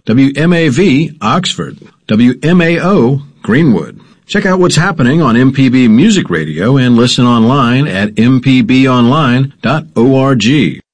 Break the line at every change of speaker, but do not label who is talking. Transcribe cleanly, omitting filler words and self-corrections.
WMAV, Oxford, WMAO, Greenwood. Check out what's happening on MPB Music Radio and listen online at mpbonline.org.